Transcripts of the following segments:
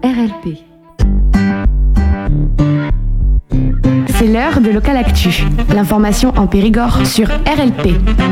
RLP. C'est l'heure de Local Actu. L'information en Périgord sur RLP.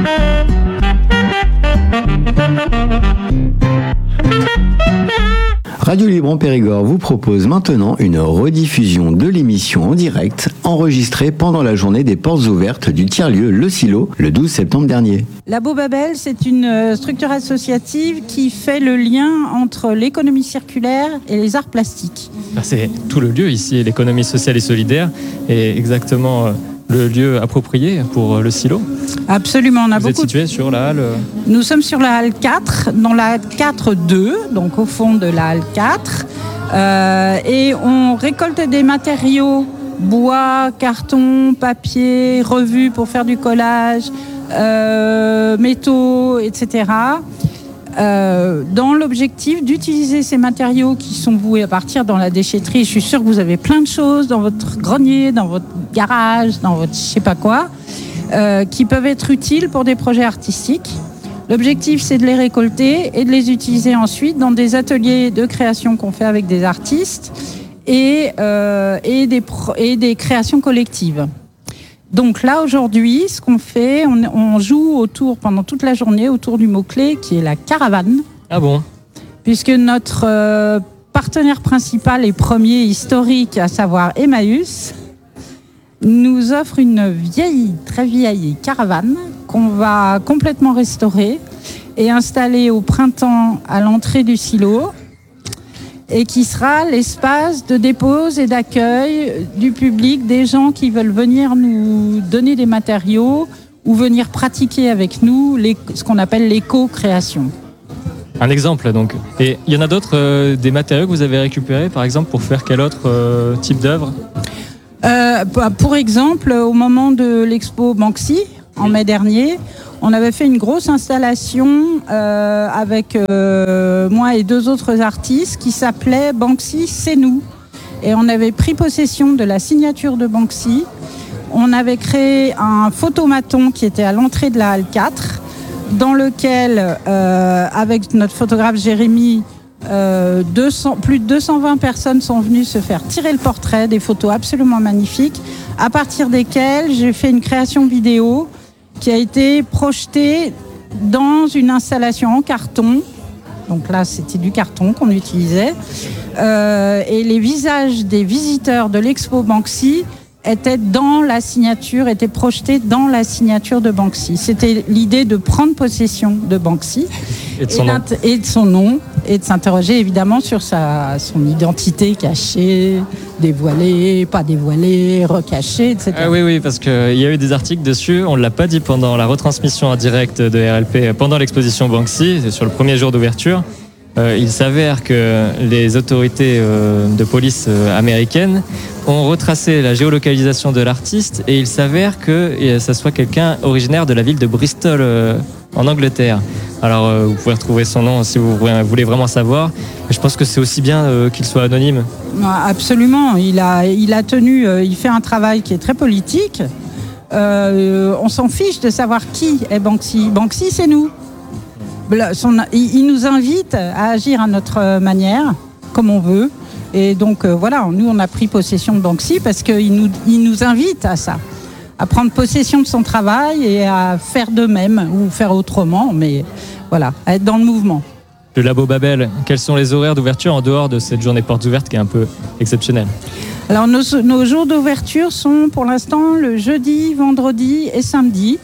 Radio Libre en Périgord vous propose maintenant une rediffusion de l'émission en direct enregistrée pendant la journée des portes ouvertes du tiers-lieu Le Silo le 12 septembre dernier. Labo Babel, c'est une structure associative qui fait le lien entre l'économie circulaire et les arts plastiques. C'est tout le lieu ici, l'économie sociale et solidaire, est exactement le lieu approprié pour le silo. Absolument, on a Vous êtes situé sur la halle Nous sommes sur la halle 4, dans la halle 4-2, donc au fond de la halle 4. Et on récolte des matériaux, bois, carton, papier, revues pour faire du collage, métaux, etc. Dans l'objectif d'utiliser ces matériaux qui sont voués à partir dans la déchetterie. Je suis sûre que vous avez plein de choses dans votre grenier, dans votre garage, dans votre je sais pas quoi, qui peuvent être utiles pour des projets artistiques. L'objectif, c'est de les récolter et de les utiliser ensuite dans des ateliers de création qu'on fait avec des artistes et des créations collectives. Donc là, aujourd'hui, ce qu'on fait, on joue autour, pendant toute la journée, autour du mot-clé qui est la caravane. Ah bon ? Puisque notre partenaire principal et premier historique, à savoir Emmaüs, nous offre une très vieille caravane qu'on va complètement restaurer et installer au printemps à l'entrée du silo, et qui sera l'espace de dépose et d'accueil du public, des gens qui veulent venir nous donner des matériaux ou venir pratiquer avec nous ce qu'on appelle l'éco-création. Un exemple donc. Et il y en a d'autres, des matériaux que vous avez récupérés par exemple pour faire quel autre type d'œuvre ? Pour exemple, au moment de l'expo Banksy, en mai dernier, on avait fait une grosse installation avec moi et deux autres artistes qui s'appelait Banksy, c'est nous. Et on avait pris possession de la signature de Banksy. On avait créé un photomaton qui était à l'entrée de la halle 4, dans lequel, avec notre photographe Jérémy, plus de 220 personnes sont venues se faire tirer le portrait, des photos absolument magnifiques, à partir desquelles j'ai fait une création vidéo qui a été projetée dans une installation en carton. Donc là, c'était du carton qu'on utilisait. Et les visages des visiteurs de l'expo Banksy étaient projetés dans la signature de Banksy. C'était l'idée de prendre possession de Banksy et de son nom, et de s'interroger évidemment sur son identité cachée, dévoilée, pas dévoilée, recachée, etc. Ah oui, parce qu'il y a eu des articles dessus, on ne l'a pas dit pendant la retransmission en direct de RLP, pendant l'exposition Banksy, sur le premier jour d'ouverture. Il s'avère que les autorités de police américaines ont retracé la géolocalisation de l'artiste et il s'avère que ça soit quelqu'un originaire de la ville de Bristol en Angleterre. Alors vous pouvez retrouver son nom si vous voulez vraiment savoir. Mais je pense que c'est aussi bien qu'il soit anonyme. Absolument, il fait un travail qui est très politique. On s'en fiche de savoir qui est Banksy. Banksy, c'est nous. Il nous invite à agir à notre manière, comme on veut. Et donc nous on a pris possession de Banksy parce qu'il nous invite à ça, à prendre possession de son travail et à faire de même ou faire autrement, mais voilà, à être dans le mouvement. Le Labo Babel, quels sont les horaires d'ouverture en dehors de cette journée portes ouvertes qui est un peu exceptionnelle ? Alors nos jours d'ouverture sont pour l'instant le jeudi, vendredi et samedi.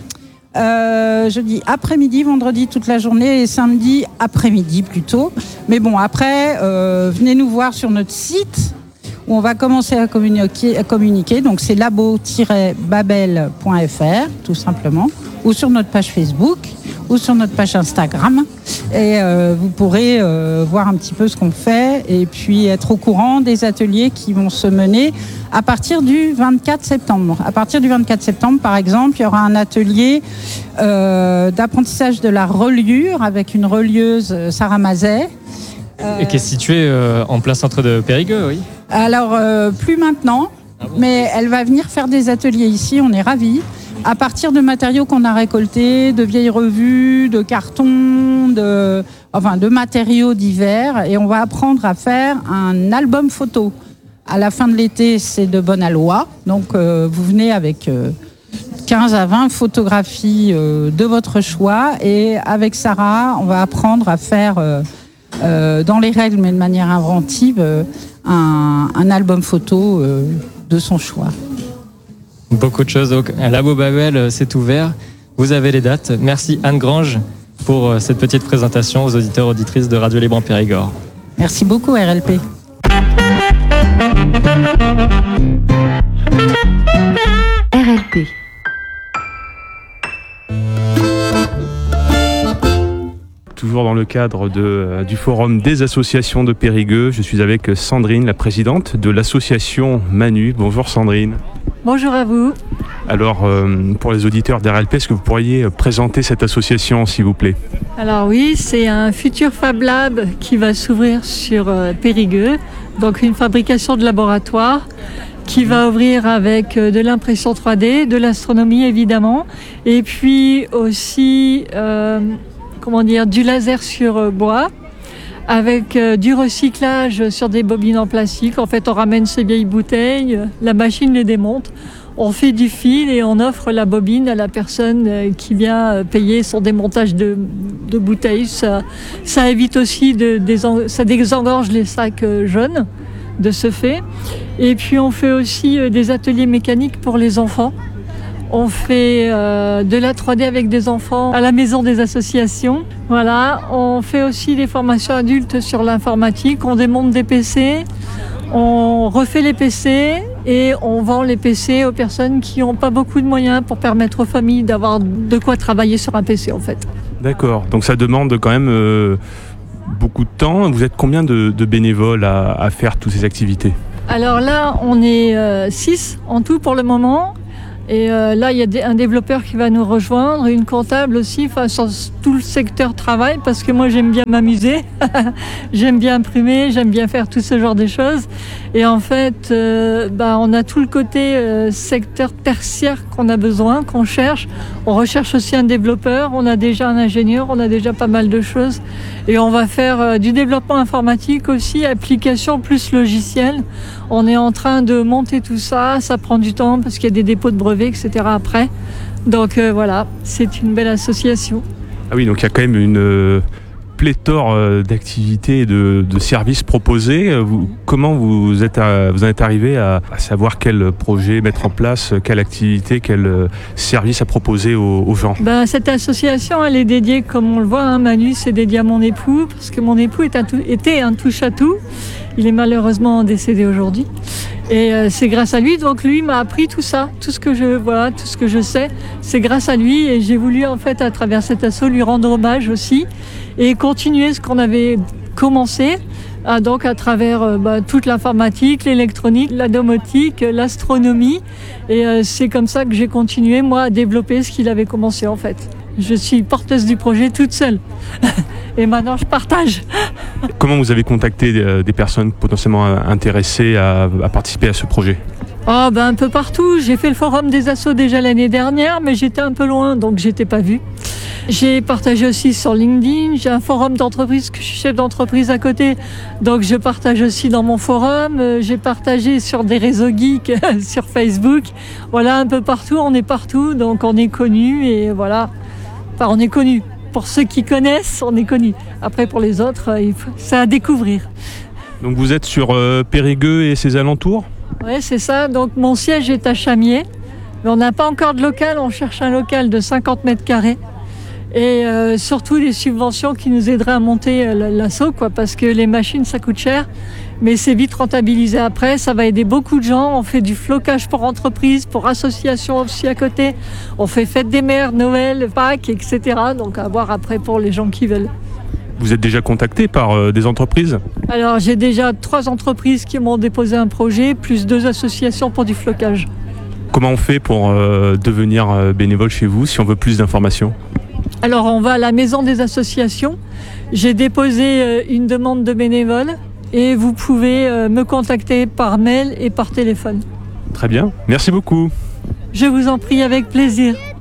Jeudi après-midi, vendredi toute la journée et samedi après-midi plutôt. Mais bon, après, venez nous voir sur notre site où on va commencer à communiquer. Donc c'est labo-babel.fr tout simplement, ou sur notre page Facebook ou sur notre page Instagram. Et vous pourrez voir un petit peu ce qu'on fait et puis être au courant des ateliers qui vont se mener à partir du 24 septembre. À partir du 24 septembre, par exemple, il y aura un atelier d'apprentissage de la reliure avec une relieuse, Sarah Mazet. Et qui est située en plein centre de Périgueux, oui. Alors, plus maintenant, mais elle va venir faire des ateliers ici, on est ravis. À partir de matériaux qu'on a récoltés, de vieilles revues, de cartons, de matériaux divers, et on va apprendre à faire un album photo. À la fin de l'été, c'est de bonne aloi. Donc, vous venez avec 15 à 20 photographies de votre choix. Et avec Sarah, on va apprendre à faire, dans les règles, mais de manière inventive, un album photo de son choix. Beaucoup de choses. Donc, Labo Babel, c'est ouvert. Vous avez les dates. Merci Anne Grange pour cette petite présentation aux auditeurs et auditrices de Radio Libre en Périgord. Merci beaucoup, RLP. RLP. Toujours dans le cadre du forum des associations de Périgueux, je suis avec Sandrine, la présidente de l'association Manu. Bonjour Sandrine. Bonjour à vous. Alors, pour les auditeurs d'RLP, est-ce que vous pourriez présenter cette association, s'il vous plaît ? Alors oui, c'est un futur Fab Lab qui va s'ouvrir sur Périgueux, donc une fabrication de laboratoire qui va ouvrir avec de l'impression 3D, de l'astronomie évidemment, et puis aussi du laser sur bois, avec du recyclage sur des bobines en plastique. En fait, on ramène ces vieilles bouteilles, la machine les démonte, on fait du fil et on offre la bobine à la personne qui vient payer son démontage de bouteilles. Ça évite aussi, ça désengorge les sacs jaunes de ce fait. Et puis on fait aussi des ateliers mécaniques pour les enfants. On fait de la 3D avec des enfants à la maison des associations. Voilà, on fait aussi des formations adultes sur l'informatique. On démonte des PC, on refait les PC et on vend les PC aux personnes qui n'ont pas beaucoup de moyens pour permettre aux familles d'avoir de quoi travailler sur un PC en fait. D'accord, donc ça demande quand même beaucoup de temps. Vous êtes combien de bénévoles à faire toutes ces activités ? Alors là, on est 6 en tout pour le moment. Et là, il y a un développeur qui va nous rejoindre, une comptable aussi, sur tout le secteur travail, parce que moi, j'aime bien m'amuser, j'aime bien imprimer, j'aime bien faire tout ce genre de choses. Et en fait, on a tout le côté secteur tertiaire qu'on a besoin, qu'on cherche. On recherche aussi un développeur, on a déjà un ingénieur, on a déjà pas mal de choses. Et on va faire du développement informatique aussi, application plus logiciel. On est en train de monter tout ça, ça prend du temps parce qu'il y a des dépôts de brevets, etc. après. Donc voilà, c'est une belle association. Ah oui, donc il y a quand même une pléthore d'activités et de services proposés. Comment vous en êtes arrivé à savoir quel projet mettre en place, quelle activité, quel service à proposer aux gens ? Cette association, elle est dédiée, comme on le voit, Manu, c'est dédié à mon époux, parce que mon époux était un touche-à-tout. Il est malheureusement décédé aujourd'hui. Et c'est grâce à lui, donc lui m'a appris tout ça, tout ce que je sais, c'est grâce à lui. Et j'ai voulu en fait, à travers cet assaut, lui rendre hommage aussi et continuer ce qu'on avait commencé. Donc à travers toute l'informatique, l'électronique, la domotique, l'astronomie. Et c'est comme ça que j'ai continué, moi, à développer ce qu'il avait commencé en fait. Je suis porteuse du projet toute seule. Et maintenant, je partage. Comment vous avez contacté des personnes potentiellement intéressées à participer à ce projet ? Un peu partout. J'ai fait le forum des assos déjà l'année dernière, mais j'étais un peu loin, donc j'étais pas vue. J'ai partagé aussi sur LinkedIn. J'ai un forum d'entreprise, que je suis chef d'entreprise à côté, donc je partage aussi dans mon forum. J'ai partagé sur des réseaux geeks, sur Facebook. Voilà, un peu partout. On est partout, donc on est connus et voilà. Enfin, on est connus. Pour ceux qui connaissent, on est connus. Après, pour les autres, c'est à découvrir. Donc vous êtes sur Périgueux et ses alentours ? Oui, c'est ça. Donc mon siège est à Chamiers. Mais on n'a pas encore de local. On cherche un local de 50 mètres carrés. Et surtout des subventions qui nous aideraient à monter l'assaut, parce que les machines, ça coûte cher. Mais c'est vite rentabilisé après, ça va aider beaucoup de gens. On fait du flocage pour entreprises, pour associations aussi à côté. On fait fête des mères, Noël, Pâques, etc. Donc à voir après pour les gens qui veulent. Vous êtes déjà contacté par des entreprises ? Alors j'ai déjà 3 entreprises qui m'ont déposé un projet, plus 2 associations pour du flocage. Comment on fait pour devenir bénévole chez vous si on veut plus d'informations ? Alors on va à la maison des associations. J'ai déposé une demande de bénévole. Et vous pouvez me contacter par mail et par téléphone. Très bien, merci beaucoup. Je vous en prie, avec plaisir.